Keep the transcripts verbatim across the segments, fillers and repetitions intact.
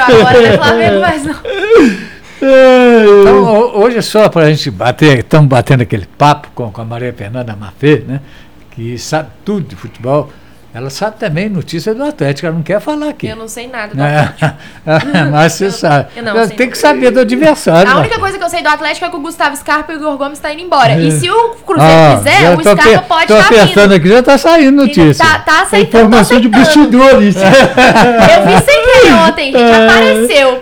agora, não é Flamengo mais não. Então, hoje é só para a gente bater, estamos batendo aquele papo com, com a Maria Fernanda Maffei, né, que sabe tudo de futebol. Ela sabe também notícia do Atlético, ela não quer falar aqui. Eu não sei nada do Atlético. É, mas você sabe. Eu não, ela tem que saber do adversário. A única coisa que eu sei do Atlético é que o Gustavo Scarpa e o Igor Gomes estão indo embora. É. E se o Cruzeiro ah, quiser, o Scarpa pe- pode estar vindo. Estou apertando aqui, já está saindo notícia. Tá, tá aceitando, informação de bastidores. Eu vi sem querer ontem, gente, apareceu.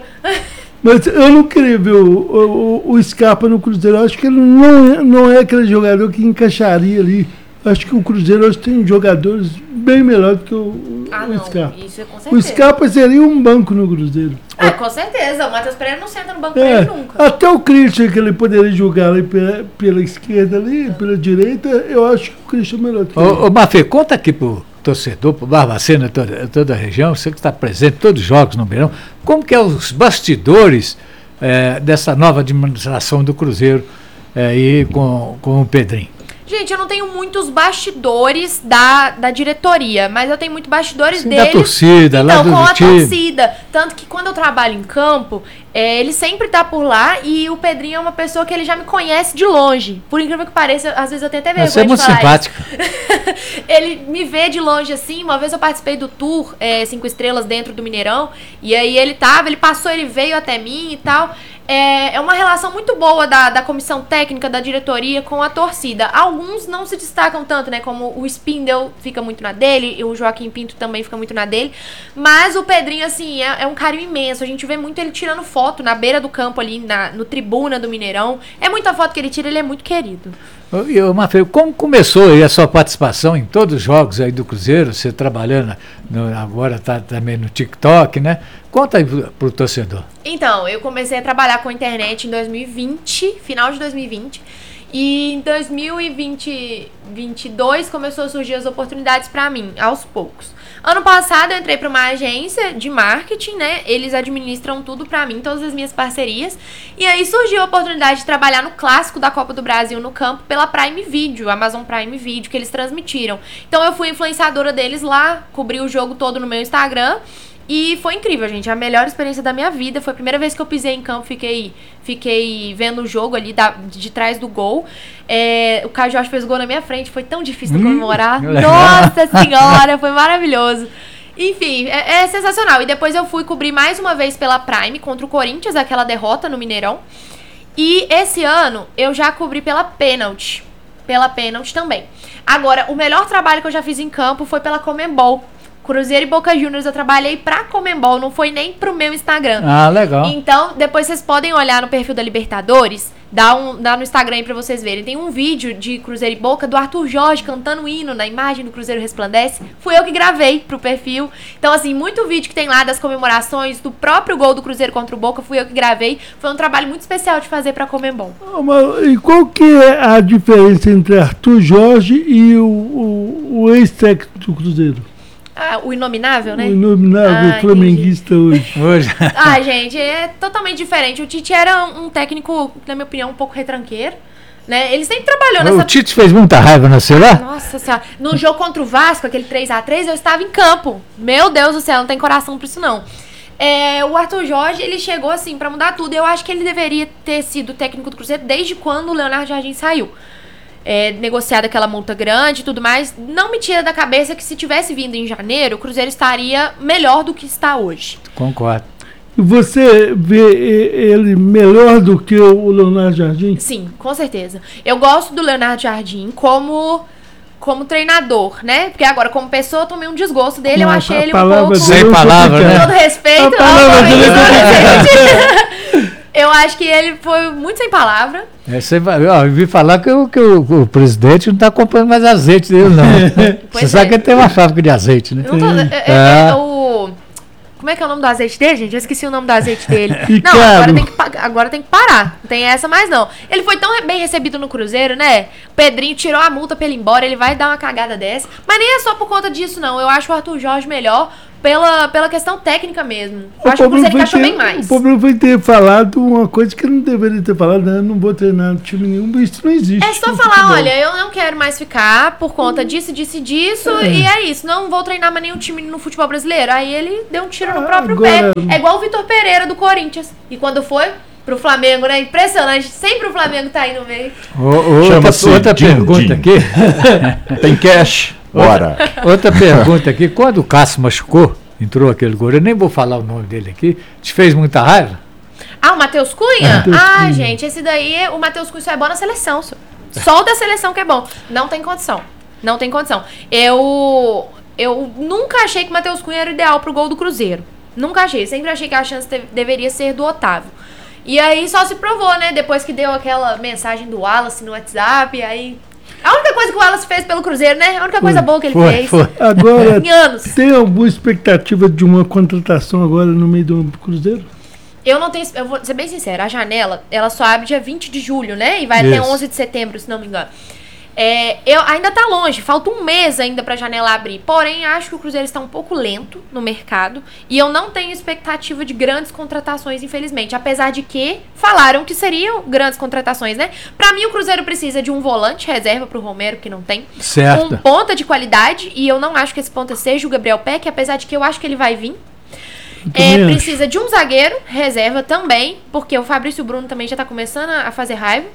Mas eu não queria ver o, o, o Scarpa no Cruzeiro. Eu acho que ele não é, não é aquele jogador que encaixaria ali. Acho que o Cruzeiro hoje tem jogadores bem melhores do que o, ah, o não, Scarpa. Isso é com certeza. O Scarpa seria um banco no Cruzeiro. Ah, com certeza. O Matheus Pereira não senta no banco É, dele nunca. até o Christian, que ele poderia jogar ali pela, pela esquerda, ali, pela direita, eu acho que o Christian é melhor que ele. Ô, ô Maffei, conta aqui pro torcedor, pro Barbacena, toda, toda a região, você que está presente em todos os jogos no Mineirão, como que é os bastidores é, dessa nova administração do Cruzeiro é, e com, com o Pedrinho? Gente, eu não tenho muitos bastidores da, da diretoria, mas eu tenho muitos bastidores Sim, deles. da torcida, então, lá do com a time. torcida. Tanto que quando eu trabalho em campo, é, ele sempre tá por lá e o Pedrinho é uma pessoa que ele já me conhece de longe. Por incrível que pareça, às vezes eu tenho até vergonha Você é muito de falar simpática. isso. Ele me vê de longe assim. Uma vez eu participei do tour é, Cinco Estrelas dentro do Mineirão. E aí ele tava, ele passou, ele veio até mim e tal. É, é uma relação muito boa da, da comissão técnica, da diretoria com a torcida. Alguns não se destacam tanto, né? Como o Spindle fica muito na dele, e o Joaquim Pinto também fica muito na dele. Mas o Pedrinho, assim, é, é um carinho imenso. A gente vê muito ele tirando foto na beira do campo ali, na, no tribuna do Mineirão. É muita foto que ele tira, ele é muito querido. E, ô, Maffei, como começou aí a sua participação em todos os jogos aí do Cruzeiro, você trabalhando no, agora está também no TikTok, né? Conta aí pro, pro torcedor. Então, eu comecei a trabalhar com a internet em dois mil e vinte, final de dois mil e vinte. E em dois mil e vinte, vinte e dois começou a surgir as oportunidades para mim, aos poucos. Ano passado eu entrei para uma agência de marketing, né? Eles administram tudo para mim, todas as minhas parcerias. E aí surgiu a oportunidade de trabalhar no clássico da Copa do Brasil no campo pela Prime Video, Amazon Prime Video, que eles transmitiram. Então eu fui influenciadora deles lá, cobri o jogo todo no meu Instagram. E foi incrível, gente. A melhor experiência da minha vida. Foi a primeira vez que eu pisei em campo. Fiquei, fiquei vendo o jogo ali da, de trás do gol. É, o Caio Jorge fez gol na minha frente. Foi tão difícil de comemorar. Hum, Nossa Senhora, foi maravilhoso. Enfim, é, é sensacional. E depois eu fui cobrir mais uma vez pela Prime contra o Corinthians, aquela derrota no Mineirão. E esse ano eu já cobri pela Pênalti. Pela Pênalti também. Agora, o melhor trabalho que eu já fiz em campo foi pela Conmebol. Cruzeiro e Boca Juniors eu trabalhei pra Conmebol, não foi nem pro meu Instagram. Ah, legal. Então, depois vocês podem olhar no perfil da Libertadores, dá, um, dá no Instagram aí pra vocês verem. Tem um vídeo de Cruzeiro e Boca do Arthur Jorge cantando o hino na imagem do Cruzeiro Resplandece. Fui eu que gravei pro perfil. Então, assim, muito vídeo que tem lá das comemorações, do próprio gol do Cruzeiro contra o Boca, fui eu que gravei. Foi um trabalho muito especial de fazer pra Conmebol. E qual que é a diferença entre Arthur Jorge e o, o, o ex-técnico do Cruzeiro? Ah, o Inominável, né? O Inominável, ah, flamenguista hoje. hoje. Ah, gente, é totalmente diferente. O Tite era um técnico, na minha opinião, um pouco retranqueiro, né? Ele sempre trabalhou nessa... O Tite fez muita raiva na celular? Nossa Senhora. No jogo contra o Vasco, aquele três a três, eu estava em campo. Meu Deus do céu, não tem coração pra isso, não. É, o Arthur Jorge, ele chegou, assim, pra mudar tudo. Eu acho que ele deveria ter sido técnico do Cruzeiro desde quando o Leonardo Jardim saiu. É, negociada aquela multa grande e tudo mais, não me tira da cabeça que se tivesse vindo em janeiro, o Cruzeiro estaria melhor do que está hoje. Concordo. E você vê ele melhor do que o Leonardo Jardim? Sim, com certeza. Eu gosto do Leonardo Jardim como, como treinador, né? Porque agora, como pessoa, eu tomei um desgosto dele, Não, eu achei ele um palavra pouco... Sem palavra, Com né? todo respeito, A palavra obviamente, dele é não, eu acho que ele foi muito sem palavra. É, você vai, ó, eu vi falar que, o, que o, o presidente não está comprando mais azeite dele, não. Você Pois sabe é. que ele tem uma fábrica de azeite, né? Eu não tô, é, é, É. é o... Como é que é o nome do azeite dele, gente? Eu esqueci o nome do azeite dele. Ricardo. Não, agora tem, que, pa- agora tem que parar. Não tem essa mais, não. Ele foi tão bem recebido no Cruzeiro, né? O Pedrinho tirou a multa pra ele ir embora, ele vai dar uma cagada dessa. Mas nem é só por conta disso, não. Eu acho o Arthur Jorge melhor pela, pela questão técnica mesmo. O Eu acho que o problema Cruzeiro foi encaixou ter- bem mais. O problema foi ter falado uma coisa que ele não deveria ter falado, né? Eu não vou treinar no time nenhum, isso não existe. É só no falar, futebol. olha, eu não quero mais ficar por conta disso, disso e disso, É. e é isso. Não vou treinar mais nenhum time no futebol brasileiro. Aí ele deu um tiro no Ah, próprio agora- pé. É igual o Vitor Pereira do Corinthians. E quando foi pro Flamengo, né? Impressionante. Sempre o Flamengo tá aí no meio. Ô, outra Chama-se outra Din pergunta Din. aqui. Tem cash? Bora. Outra pergunta aqui. Quando o Cássio machucou, entrou aquele goleiro, eu nem vou falar o nome dele aqui, te fez muita raiva? Ah, o Matheus Cunha? Matheus ah, Cunha. gente, esse daí, o Matheus Cunha só é bom na seleção. Só, só o da seleção que é bom. Não tem condição. Não tem condição. Eu, eu nunca achei que o Matheus Cunha era o ideal pro gol do Cruzeiro. Nunca achei. Sempre achei que a chance te- deveria ser do Otávio. E aí só se provou, né? Depois que deu aquela mensagem do Wallace no WhatsApp, aí... A única coisa que o Wallace fez pelo Cruzeiro, né? A única coisa boa que ele Foi, fez. foi. Agora, Em anos. tem alguma expectativa de uma contratação agora no meio do Cruzeiro? Eu não tenho... Eu vou ser bem sincera. A janela, ela só abre dia vinte de julho, né? E vai Isso. até onze de setembro, se não me engano. É, eu, ainda tá longe, falta um mês ainda pra janela abrir. Porém, acho que o Cruzeiro está um pouco lento no mercado. E eu não tenho expectativa de grandes contratações, infelizmente. Apesar de que falaram que seriam grandes contratações, né? Pra mim, o Cruzeiro precisa de um volante reserva pro Romero, que não tem. Certo. Um ponta de qualidade. E eu não acho que esse ponta seja o Gabriel Peck, apesar de que eu acho que ele vai vir. É, também acho. precisa de um zagueiro, reserva também, porque o Fabrício Bruno também já tá começando a a fazer raiva.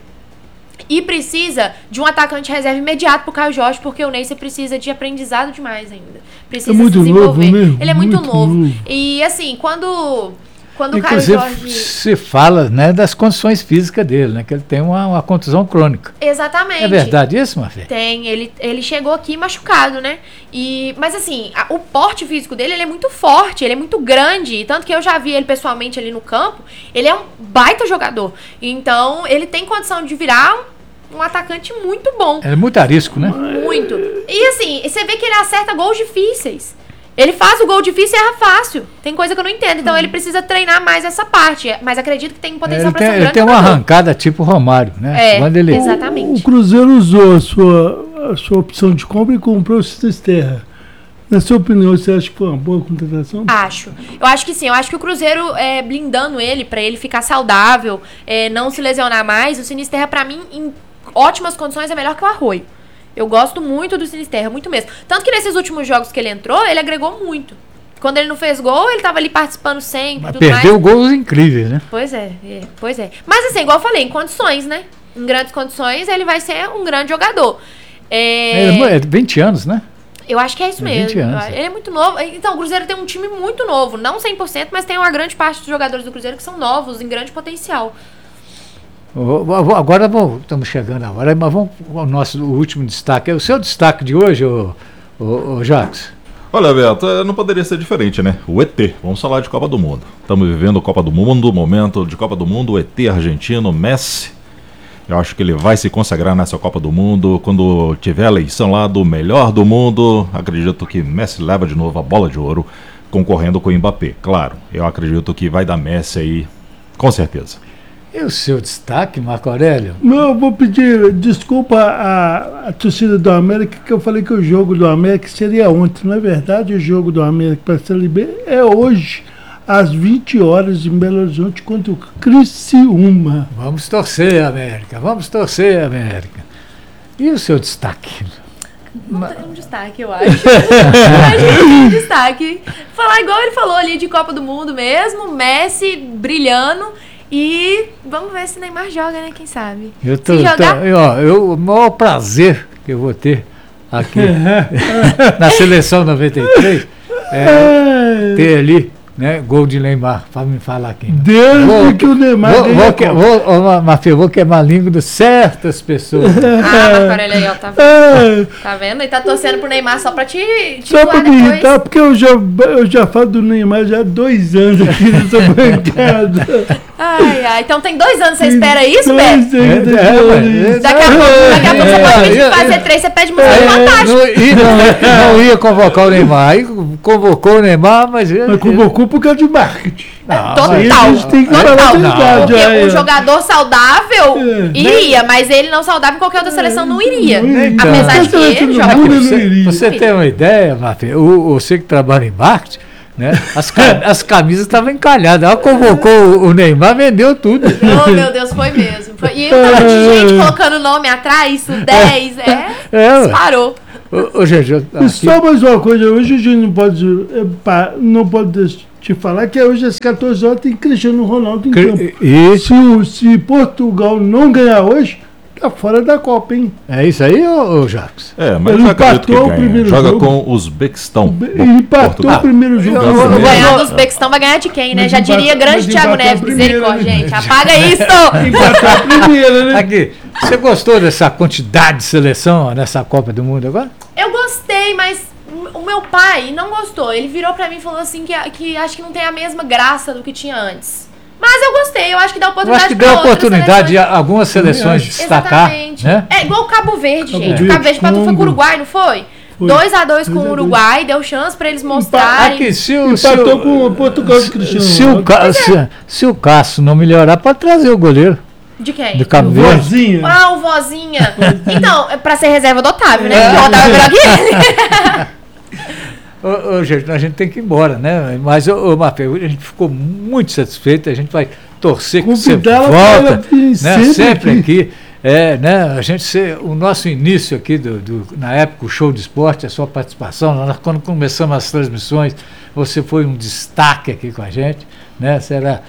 E precisa de um atacante reserva imediato pro Caio Jorge, porque o Neyce precisa de aprendizado demais ainda. Precisa É muito se desenvolver. novo, né? Ele é muito, Muito novo. novo. E assim, quando, quando o Caio Inclusive, Jorge... se fala, né, das condições físicas dele, né? Que ele tem uma, uma contusão crônica. Exatamente. É verdade isso, Mafê? Tem, ele, ele chegou aqui machucado, né? E, mas assim, a- o porte físico dele, ele é muito forte, ele é muito grande. Tanto que eu já vi ele pessoalmente ali no campo. Ele é um baita jogador. Então, ele tem condição de virar um, um atacante muito bom. É muito arisco, né? Muito. E assim, você vê que ele acerta gols difíceis. Ele faz o gol difícil e erra fácil. Tem coisa que eu não entendo. Então, ele precisa treinar mais essa parte. Mas acredito que tem um potencial Ele pra tem, ser um ele grande tem uma jogador. arrancada tipo Romário, né? É, Quando ele, exato. Exatamente. O Cruzeiro usou a sua, a sua opção de compra e comprou o Cisterra. Na sua opinião, você acha que foi uma boa contratação? Acho. Eu acho que sim. Eu acho que o Cruzeiro, é, blindando ele pra ele ficar saudável, é, não se lesionar mais, o Sinisterra, pra mim, em ótimas condições, é melhor que o Arroio. Eu gosto muito do Sinisterra, muito mesmo. Tanto que nesses últimos jogos que ele entrou, ele agregou muito. Quando ele não fez gol, ele tava ali participando sempre. Mas Tudo perdeu mais. gols incríveis, né? Pois é, é, pois é. Mas assim, igual eu falei, em condições, né? Em grandes condições, ele vai ser um grande jogador. É, Ele é vinte anos, né? eu acho que é isso É mesmo. vinte anos, Ele é muito novo. Então, o Cruzeiro tem um time muito novo. Não cem por cento, mas tem uma grande parte dos jogadores do Cruzeiro que são novos, em grande potencial. Ô, ô, Agora vamos, estamos chegando agora, mas vamos ao nosso último destaque. É o seu destaque de hoje, ô, ô, ô Jacques? Olha, Beto, eh, não poderia ser diferente, né? O E T. Vamos falar de Copa do Mundo. Estamos vivendo Copa do Mundo, momento de Copa do Mundo, o E T argentino, Messi. Eu acho que ele vai se consagrar nessa Copa do Mundo. Quando tiver a eleição lá do melhor do mundo, acredito que Messi leva de novo a bola de ouro, concorrendo com o Mbappé. Claro, eu acredito que vai dar Messi aí, com certeza. E o seu destaque, Marco Aurélio? Não, eu vou pedir desculpa à, à torcida do América, que eu falei que o jogo do América seria ontem. Não é verdade, o jogo do América para a Série B é hoje, às vinte horas, em Belo Horizonte, contra o Criciúma. Vamos torcer, América. Vamos torcer, América. E o seu destaque? Não tem um destaque, eu acho. A gente tem um destaque. Falar igual ele falou ali de Copa do Mundo mesmo, Messi brilhando. E vamos ver se o Neymar joga, né? Quem sabe? Eu tô, Se tô- jogar, eu, ó, eu- o maior prazer que eu vou ter aqui na seleção noventa e três é ter ali, né, gol de Neymar, para me falar aqui. Desde Vou- que o Neymar Vou, ganhou vou, a que- Copa. vou, ô, Ma- Mafê, vou queimar a língua de certas pessoas. Ah, Marco Aurélio aí, ó, tá vendo? É, Tá vendo? Ele tá torcendo pro Neymar só pra te, te só para zoar me depois. irritar, porque eu já, eu já falo do Neymar já há dois anos aqui nessa bancada. Ai, ai. Então tem dois anos, você espera isso, Dois Beto? anos É, é, depois. mas- Daqui a pouco, daqui a pouco você pode pedir É, pra fazer é, três, você pede música É, fantástica. não, e não, não ia convocar o Neymar. Aí convocou o Neymar, mas ele. Mas convocou por causa de marketing. Não, Total. Aí a gente tem que Total. falar a verdade. Porque aí, um ó. jogador saudável É. iria, mas ele não saudável em qualquer outra seleção não iria. Não iria. Apesar de que Então, ele não joga muda, muito. não Você, iria. você tem uma ideia, Mafê? O, você que trabalha em marketing, Né? As, ca- as camisas estavam encalhadas. Ela convocou o, o Neymar, vendeu tudo. Oh, meu Deus, foi mesmo. Foi. E um tanto de gente colocando o nome atrás, o dez, é. É, Disparou. Ô, ô, gente, eu- E aqui- só mais uma coisa, hoje a gente não pode, é, pá, não pode te falar que hoje às quatorze horas tem Cristiano Ronaldo em campo. Cri- Isso, Se, o- se Portugal não ganhar hoje, tá fora da Copa, hein? é isso aí, ô, ô Jacques? É, mas Ele eu acredito que empatou o ganha. primeiro Joga jogo. com o Uzbequistão. Ele empatou Portugal. o primeiro jogo. eu- do eu- Flamengo. Ganhar do Uzbequistão vai ganhar de quem, né? Mas Já diria empatou- grande mas Thiago empatou a Neves. primeira, Misericórdia, né? gente. Apaga isso! Empatou a primeira, né? Aqui, você gostou dessa quantidade de seleção nessa Copa do Mundo agora? Eu gostei, mas o meu pai não gostou. Ele virou pra mim e falou assim que, que acho que não tem a mesma graça do que tinha antes. Mas eu gostei, eu acho que dá Eu oportunidade acho que pra deu outras oportunidade de seleções. algumas seleções acho. destacar. Exatamente. Né? É igual o Cabo Verde, Cabo gente. Verde, o Cabo Verde empatou foi com o Congo. Uruguai, não foi? Foi. dois a dois com dois a o dois. Uruguai, deu chance pra eles mostrarem. Aqui, se o, se Empatou o, com o Portugal do Cristiano se o, Ronaldo. Ca- se, se o Cássio não melhorar, pode trazer o goleiro De quem? do Cabo Verde. Vozinha. Ah, o Vozinha. Então, é pra ser reserva do Otávio, né? É. Porque o Otávio é melhor que ele. Ô, ô, gente, a gente tem que ir embora, né? Mas, ô, ô Mafê, a gente ficou muito satisfeito, a gente vai torcer que você Convidá-la pra volta, ela vir né? sempre Sempre, aqui. aqui. É, né? A gente ser, o nosso início aqui, do, do- na época, o show de esporte, a sua participação, nós, quando começamos as transmissões, você foi um destaque aqui com a gente, né? Você era,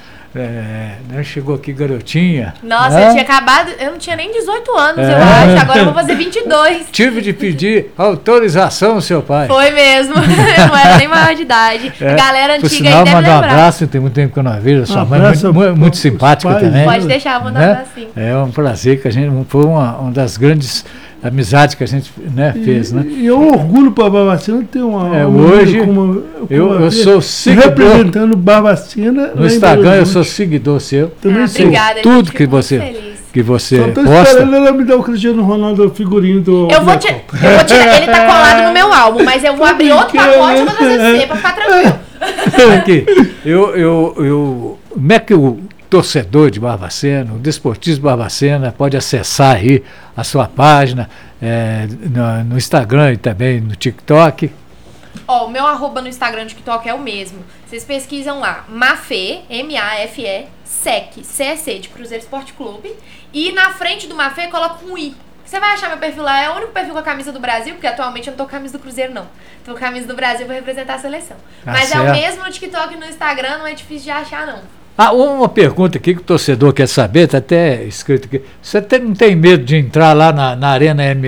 é, né? Chegou aqui garotinha. Nossa, né? eu tinha acabado. Eu não tinha nem dezoito anos, É. eu acho. Agora eu vou fazer vinte e dois. Tive de pedir autorização, seu pai. Foi mesmo. Eu não era nem maior de idade. É, A galera por antiga sinal, aí deve mandar um lembrar. abraço, tem muito tempo que eu não a vejo, sua Um mãe é abraço muito, muito, muito aos simpática pais, também. Pode deixar, eu vou mandar um né? abracinho. É um prazer que a gente foi uma, uma das grandes amizades que a gente, né, fez, né? E é um orgulho para Barbacena ter uma. É, uma hoje, menina como- como eu- a eu Bia, sou seguidor- representando Barbacena. No lá em Instagram Belo eu Horizonte. sou seguidor seu, Também Ah, sou. obrigada, gente, tudo fico que muito você feliz. que você Só tô posta. esperando ela me dar o Cristiano Ronaldo, o figurinho do. Eu vou, da ti- Copa. eu vou tirar. Ele tá colado no meu álbum, mas eu vou abrir outro brincando. pacote e vou trazer pra você, pra ficar tranquilo. Aqui, eu, eu, eu, como é que o torcedor de Barbacena, o Desportivo Barbacena, pode acessar aí a sua página é, no, no Instagram e também no TikTok? Ó, o meu arroba no Instagram e no TikTok é o mesmo. Vocês pesquisam lá, Mafê, M A F E, S E C, C E C de Cruzeiro Esporte Clube. E na frente do Mafê coloca um I. Você vai achar meu perfil lá, é o único perfil com a camisa do Brasil, porque atualmente eu não tô com a camisa do Cruzeiro, não. Tô com a camisa do Brasil pra representar a seleção. Tá Mas é certo. o mesmo no TikTok e no Instagram, não é difícil de achar, não. Ah, uma pergunta aqui que o torcedor quer saber, está até escrito aqui. Você tem- não tem medo de entrar lá na, na Arena M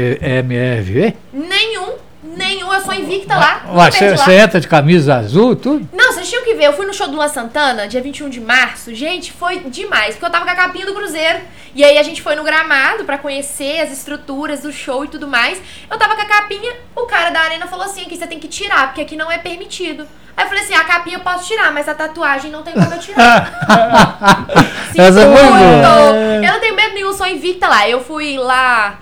R V? Nenhum, nenhum, eu sou invicta lá. nunca Ué, perdi Você lá. você entra de camisa azul, tudo? Não, vocês tinham que ver. Eu fui no show do Luan Santana, dia vinte e um de março. Gente, foi demais, porque eu tava com a capinha do Cruzeiro. E aí a gente foi no gramado pra conhecer as estruturas do show e tudo mais. Eu tava com a capinha, o cara da arena falou assim, aqui você tem que tirar, porque aqui não é permitido. Aí eu falei assim, a capinha eu posso tirar, mas a tatuagem não tem como eu tirar. Sinto Essa foi muito. boa. Eu não tenho medo nenhum, sou invicta lá. Eu fui lá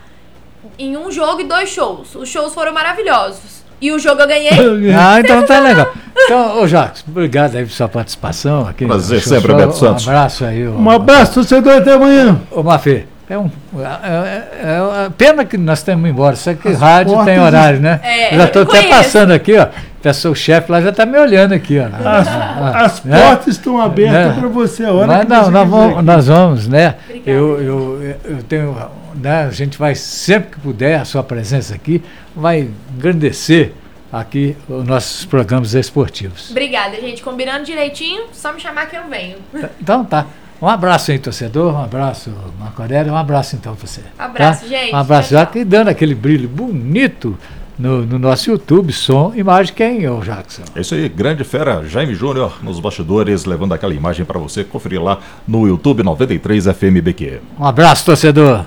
em um jogo e dois shows. Os shows foram maravilhosos. E o jogo eu ganhei. Ah, então tá legal. Então, ô Jacques, obrigado aí por sua participação aqui. Prazer Deixa eu sempre, só- Beto Santos. Um abraço aí. ô- Um abraço, torcedor, até amanhã. Ô Mafê, é um, é, é, é pena que nós temos que ir embora, só que As rádio tem portas- horário, né? É, já estou eu até conheço. passando aqui, ó. Pessoal, o chefe lá já está me olhando aqui, ó. As, Ah, as né? portas estão abertas Né? para você a hora Mas que não, você nós quiser. vamos, nós vamos, né? Obrigada. Eu, eu, eu tenho, né? A gente vai, sempre que puder, a sua presença aqui, vai engrandecer aqui os nossos programas esportivos. Obrigada, gente. Combinando direitinho, só me chamar que eu venho. Então tá. Um abraço aí, torcedor. Um abraço, Marco Aurélio. Um abraço então pra você. Abraço, tá? gente. Um abraço Tchau, já tchau. que dando aquele brilho bonito no, no nosso YouTube, som, imagem, quem é o Jackson? É isso aí, grande fera, Jaime Júnior, nos bastidores, levando aquela imagem para você conferir lá no YouTube noventa e três F M B Q. Um abraço, torcedor.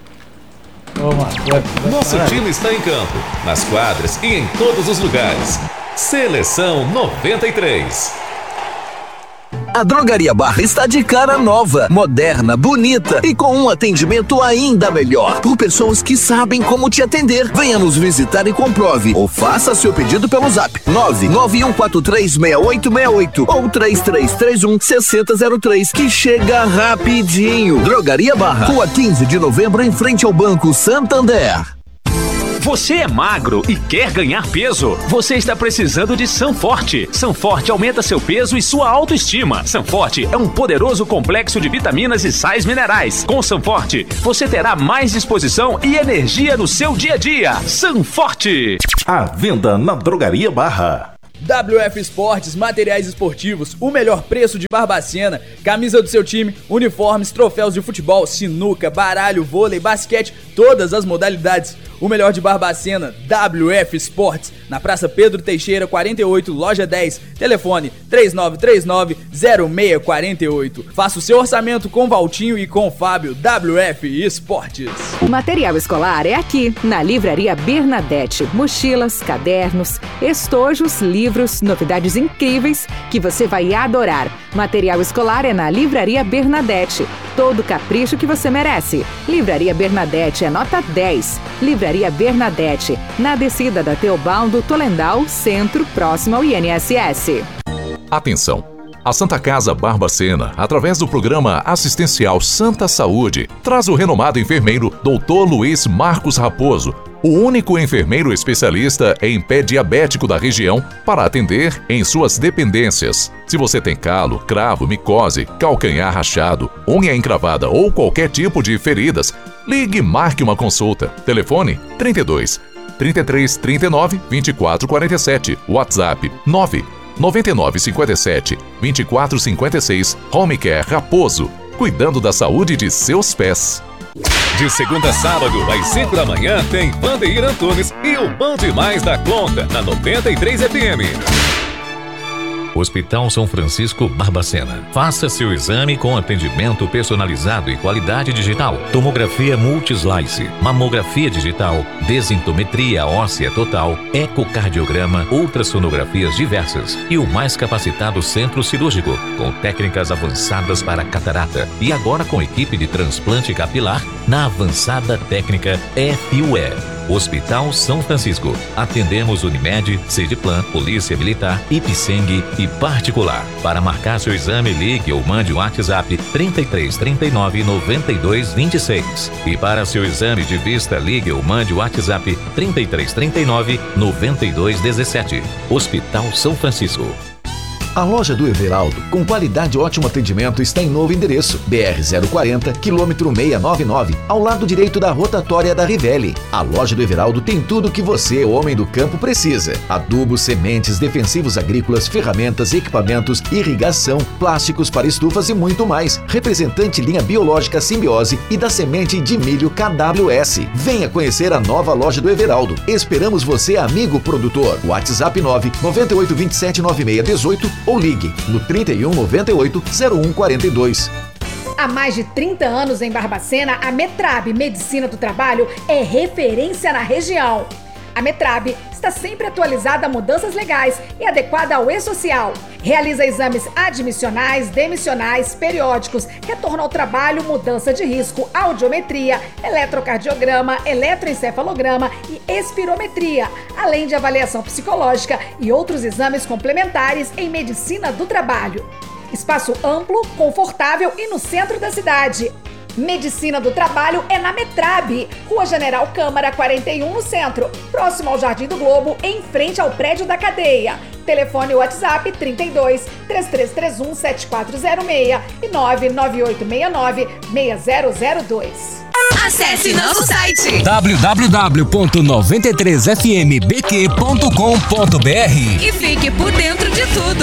Ô, Marco, vai- vai- Nosso vai- time está em campo, nas quadras e em todos os lugares. Seleção noventa e três. A Drogaria Barra está de cara nova, moderna, bonita e com um atendimento ainda melhor. Por pessoas que sabem como te atender. Venha nos visitar e comprove. Ou faça seu pedido pelo zap nove nove um quatro três seis oito seis oito ou três três três um seis zero zero três, que chega rapidinho. Drogaria Barra, Rua quinze de novembro, em frente ao Banco Santander. Você é magro e quer ganhar peso? Você está precisando de Sanforte. Sanforte aumenta seu peso e sua autoestima. Sanforte é um poderoso complexo de vitaminas e sais minerais. Com Sanforte, você terá mais disposição e energia no seu dia a dia. Sanforte. À venda na Drogaria Barra. W F Esportes, materiais esportivos, o melhor preço de Barbacena, camisa do seu time, uniformes, troféus de futebol, sinuca, baralho, vôlei, basquete, todas as modalidades. O melhor de Barbacena, W F Esportes, na Praça Pedro Teixeira, quarenta e oito, loja dez, telefone três nove três nove, zero seis quatro oito. Faça o seu orçamento com Valtinho e com Fábio. W F Esportes. O material escolar é aqui, na Livraria Bernadette. Mochilas, cadernos, estojos, livros, novidades incríveis que você vai adorar. Material escolar é na Livraria Bernadette. Todo o capricho que você merece. Livraria Bernadette é nota dez. Livraria Bernadette, na descida da Teobaldo Tolendal, centro, próximo ao I N S S. Atenção! A Santa Casa Barbacena, através do programa assistencial Santa Saúde, traz o renomado enfermeiro doutor Luiz Marcos Raposo, o único enfermeiro especialista em pé diabético da região para atender em suas dependências. Se você tem calo, cravo, micose, calcanhar rachado, unha encravada ou qualquer tipo de feridas, ligue e marque uma consulta. Telefone trinta e dois, trinta e três, trinta e nove, vinte e quatro quarenta e sete. WhatsApp nove nove nove cinco sete, vinte e quatro cinquenta e seis. Home Care Raposo, cuidando da saúde de seus pés. De segunda a sábado, às cinco da manhã, tem Vandeir Antunes e o Bom Demais da Conta, na noventa e três F M. Hospital São Francisco Barbacena. Faça seu exame com atendimento personalizado e qualidade digital. Tomografia Multislice, mamografia digital, desintometria óssea total, ecocardiograma, ultrassonografias diversas e o mais capacitado centro cirúrgico, com técnicas avançadas para catarata e agora com equipe de transplante capilar na avançada técnica F U E. Hospital São Francisco. Atendemos Unimed, Sediplan, Polícia Militar, Ipseng e particular. Para marcar seu exame, ligue ou mande um WhatsApp trinta e três, trinta e nove, noventa e dois, vinte e seis. E para seu exame de vista, ligue ou mande o WhatsApp trinta e três, trinta e nove, noventa e dois, dezessete. Hospital São Francisco. A loja do Everaldo, com qualidade e ótimo atendimento, está em novo endereço, B R zero quarenta, quilômetro seiscentos e noventa e nove, ao lado direito da rotatória da Rivelli. A loja do Everaldo tem tudo o que você, homem do campo, precisa: adubos, sementes, defensivos agrícolas, ferramentas, equipamentos, irrigação, plásticos para estufas e muito mais. Representante linha biológica Simbiose e da semente de milho K W S. Venha conhecer a nova loja do Everaldo. Esperamos você, amigo produtor. WhatsApp nove nove oito dois sete nove seis um oito ou ligue no trinta e um, noventa e oito, zero um quarenta e dois. Há mais de trinta anos em Barbacena, a Metrab Medicina do Trabalho é referência na região. A Metrab está sempre atualizada a mudanças legais e adequada ao e-social. Realiza exames admissionais, demissionais, periódicos, retorno ao trabalho, mudança de risco, audiometria, eletrocardiograma, eletroencefalograma e espirometria, além de avaliação psicológica e outros exames complementares em medicina do trabalho. Espaço amplo, confortável e no centro da cidade. Medicina do Trabalho é na Metrab, Rua General Câmara quarenta e um, no centro, próximo ao Jardim do Globo, em frente ao prédio da cadeia. Telefone WhatsApp trinta e dois, três três três um, sete quatro zero seis e nove nove oito seis nove, seis zero zero dois. Acesse nosso site w w w ponto noventa e três f m b q ponto com ponto b r e fique por dentro de tudo.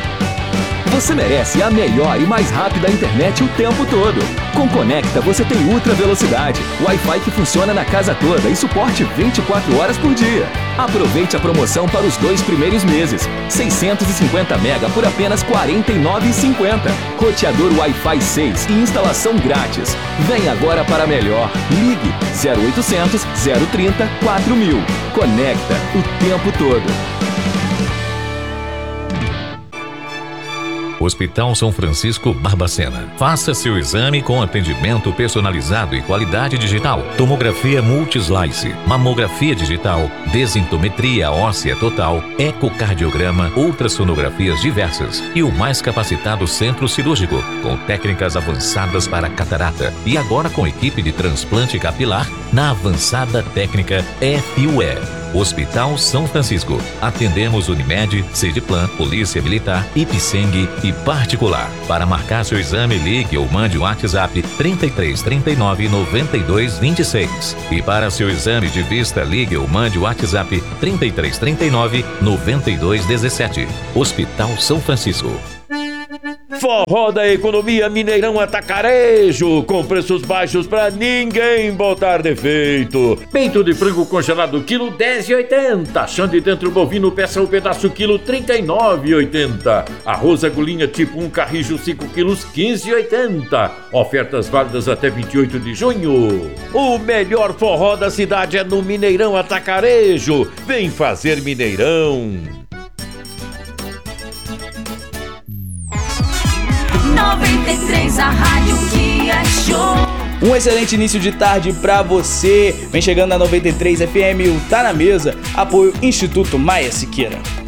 Você merece a melhor e mais rápida internet o tempo todo. Com Conecta você tem ultra velocidade, Wi-Fi que funciona na casa toda e suporte vinte e quatro horas por dia. Aproveite a promoção para os dois primeiros meses. seiscentos e cinquenta mega por apenas quarenta e nove reais e cinquenta centavos. Roteador Wi-Fi seis e instalação grátis. Vem agora para melhor. Ligue zero oitocentos, zero trinta, quatro mil. Conecta o tempo todo. Hospital São Francisco Barbacena. Faça seu exame com atendimento personalizado e qualidade digital. Tomografia Multislice, mamografia digital, desintometria óssea total, ecocardiograma, ultrassonografias diversas e o mais capacitado centro cirúrgico, com técnicas avançadas para catarata e agora com equipe de transplante capilar na avançada técnica F U E. Hospital São Francisco. Atendemos Unimed, Sediplan, Polícia Militar, Ipseng e particular. Para marcar seu exame, ligue ou mande um WhatsApp trinta e três, trinta e nove, noventa e dois, vinte e seis. E para seu exame de vista, ligue ou mande o WhatsApp trinta e três, trinta e nove, noventa e dois, dezessete. Hospital São Francisco. Forró da Economia Mineirão Atacarejo, com preços baixos pra ninguém botar defeito. Peito de frango congelado, quilo dez e oitenta. Xande dentro bovino, peça o pedaço, quilo trinta e nove e oitenta. Arroz agulhinha tipo um carrijo, cinco quilos, quinze e oitenta. Ofertas válidas até vinte e oito de junho. O melhor forró da cidade é no Mineirão Atacarejo. Vem fazer Mineirão. noventa e três, a rádio que é show. Um excelente início de tarde pra você. Vem chegando na noventa e três F M, o Tá Na Mesa. Apoio Instituto Maia Siqueira.